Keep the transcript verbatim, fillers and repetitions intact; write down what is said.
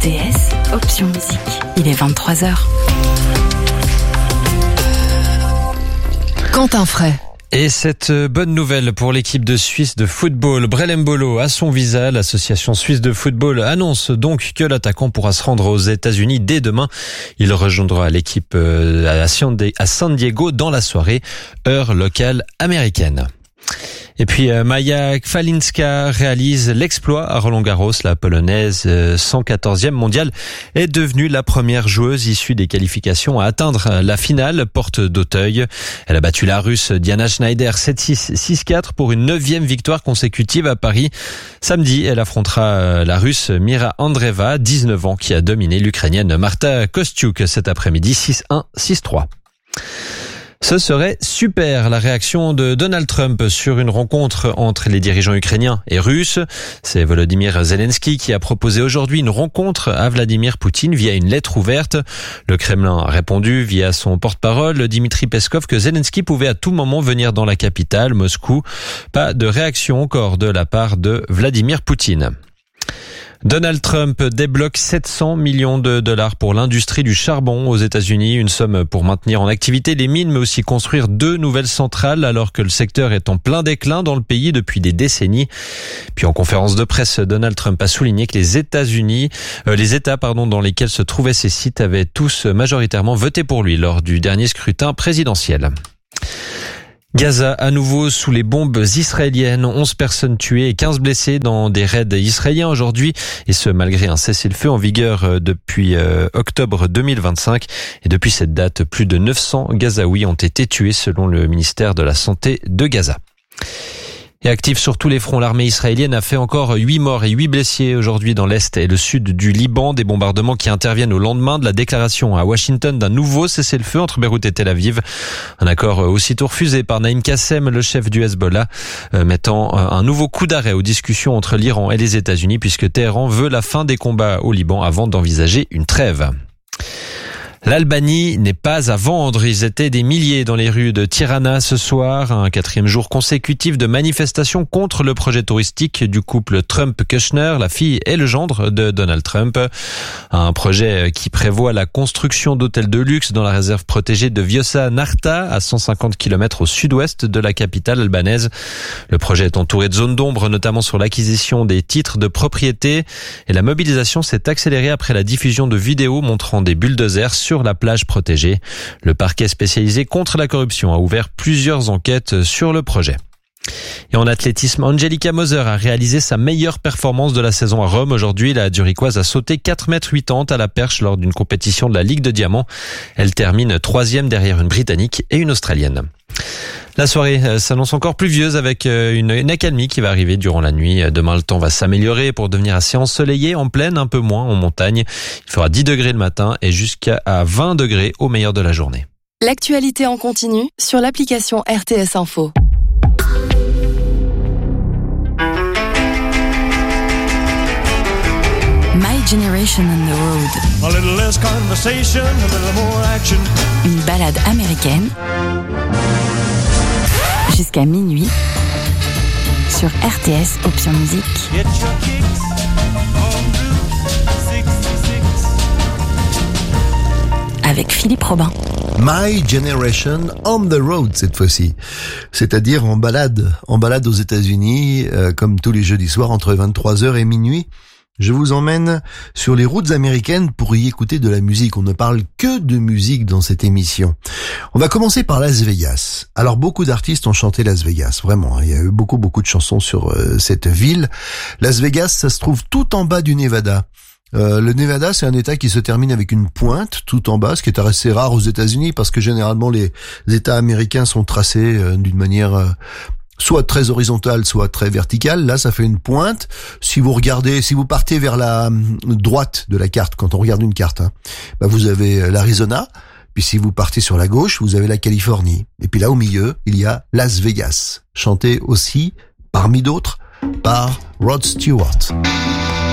T S, option musique. Il est vingt-trois heures. Quentin Fray. Et cette bonne nouvelle pour l'équipe de Suisse de football, Brel Mbolo a son visa. L'association suisse de football annonce donc que l'attaquant pourra se rendre aux États-Unis dès demain. Il rejoindra l'équipe à San Diego dans la soirée, heure locale américaine. Et puis Maja Kwalinska réalise l'exploit à Roland-Garros. La Polonaise, cent quatorzième mondiale, est devenue la première joueuse issue des qualifications à atteindre la finale porte d'Auteuil. Elle a battu la Russe Diana Schneider sept six, six quatre pour une neuvième victoire consécutive à Paris. Samedi, elle affrontera la Russe Mira Andreeva, dix-neuf ans, qui a dominé l'Ukrainienne Marta Kostyuk cet après-midi six un, six trois. Ce serait super, la réaction de Donald Trump sur une rencontre entre les dirigeants ukrainiens et russes. C'est Volodymyr Zelensky qui a proposé aujourd'hui une rencontre à Vladimir Poutine via une lettre ouverte. Le Kremlin a répondu via son porte-parole Dmitri Peskov que Zelensky pouvait à tout moment venir dans la capitale, Moscou. Pas de réaction encore de la part de Vladimir Poutine. Donald Trump débloque sept cents millions de dollars pour l'industrie du charbon aux États-Unis, une somme pour maintenir en activité les mines mais aussi construire deux nouvelles centrales alors que le secteur est en plein déclin dans le pays depuis des décennies. Puis en conférence de presse, Donald Trump a souligné que les États-Unis, euh, les États pardon, dans lesquels se trouvaient ces sites avaient tous majoritairement voté pour lui lors du dernier scrutin présidentiel. Gaza, à nouveau sous les bombes israéliennes, onze personnes tuées et quinze blessées dans des raids israéliens aujourd'hui, et ce malgré un cessez-le-feu en vigueur depuis euh, octobre deux mille vingt-cinq. Et depuis cette date, plus de neuf cents Gazaouis ont été tués selon le ministère de la Santé de Gaza. Et active sur tous les fronts, l'armée israélienne a fait encore huit morts et huit blessés aujourd'hui dans l'est et le sud du Liban. Des bombardements qui interviennent au lendemain de la déclaration à Washington d'un nouveau cessez-le-feu entre Beyrouth et Tel Aviv. Un accord aussitôt refusé par Naïm Kassem, le chef du Hezbollah, mettant un nouveau coup d'arrêt aux discussions entre l'Iran et les États-Unis puisque Téhéran veut la fin des combats au Liban avant d'envisager une trêve. L'Albanie n'est pas à vendre. Ils étaient des milliers dans les rues de Tirana ce soir. Un quatrième jour consécutif de manifestations contre le projet touristique du couple Trump-Kushner, la fille et le gendre de Donald Trump. Un projet qui prévoit la construction d'hôtels de luxe dans la réserve protégée de Vjosa Narta, à cent cinquante kilomètres au sud-ouest de la capitale albanaise. Le projet est entouré de zones d'ombre, notamment sur l'acquisition des titres de propriété. Et la mobilisation s'est accélérée après la diffusion de vidéos montrant des bulldozers sur Sur la plage protégée. Le parquet spécialisé contre la corruption a ouvert plusieurs enquêtes sur le projet. Et en athlétisme, Angelica Moser a réalisé sa meilleure performance de la saison à Rome. Aujourd'hui, la Zurichoise a sauté quatre mètres quatre-vingt-dix à la perche lors d'une compétition de la Ligue de Diamant. Elle termine troisième derrière une Britannique et une Australienne. La soirée s'annonce encore pluvieuse avec une, une accalmie qui va arriver durant la nuit. Demain, le temps va s'améliorer pour devenir assez ensoleillé en plaine, un peu moins en montagne. Il fera dix degrés le matin et jusqu'à vingt degrés au meilleur de la journée. L'actualité en continu sur l'application R T S Info. My Generation on the Road. A little less conversation, a little more action. Une balade américaine jusqu'à minuit sur R T S Option Musique. Get your kicks on Route soixante-six. Avec Philippe Robin. My Generation on the Road cette fois-ci, c'est-à-dire en balade, en balade aux États-Unis, euh, comme tous les jeudis soirs entre vingt-trois heures et minuit. Je vous emmène sur les routes américaines pour y écouter de la musique. On ne parle que de musique dans cette émission. On va commencer par Las Vegas. Alors beaucoup d'artistes ont chanté Las Vegas, vraiment. Il y a eu beaucoup beaucoup de chansons sur euh, cette ville. Las Vegas, ça se trouve tout en bas du Nevada. Euh, le Nevada, c'est un État qui se termine avec une pointe tout en bas, ce qui est assez rare aux États-Unis parce que généralement les États américains sont tracés euh, d'une manière euh, soit très horizontale, soit très verticale. Là, ça fait une pointe. Si vous regardez, si vous partez vers la droite de la carte, quand on regarde une carte, hein, bah vous avez l'Arizona. Puis si vous partez sur la gauche, vous avez la Californie. Et puis là, au milieu, il y a Las Vegas, chanté aussi, parmi d'autres, par Rod Stewart.